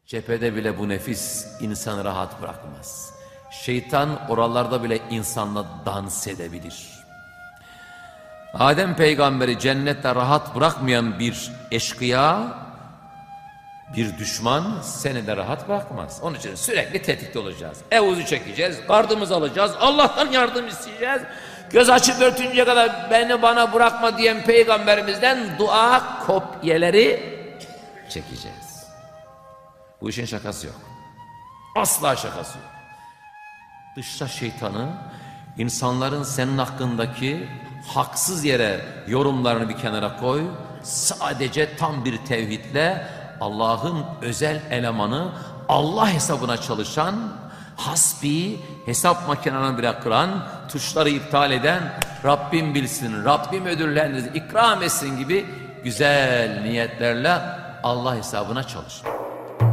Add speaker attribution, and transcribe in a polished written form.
Speaker 1: Cephede bile bu nefis insanı rahat bırakmaz. Şeytan oralarda bile insanla dans edebilir. Adem peygamberi cennette rahat bırakmayan bir eşkıya, bir düşman seni de rahat bırakmaz. Onun için sürekli tetikte olacağız. Evuzu çekeceğiz, gardımızı alacağız, Allah'tan yardım isteyeceğiz. Göz açıp örtünceye kadar beni bana bırakma diyen peygamberimizden dua kopyeleri çekeceğiz. Bu işin şakası yok. Asla şakası yok. Dışta şeytanı, insanların senin hakkındaki haksız yere yorumlarını bir kenara koy. Sadece tam bir tevhidle Allah'ın özel elemanı, Allah hesabına çalışan, hasbi, hesap makinelerini bırakılan, tuşları iptal eden, Rabbim bilsin, Rabbim ödüllerinizi ikram etsin gibi güzel niyetlerle Allah hesabına çalış.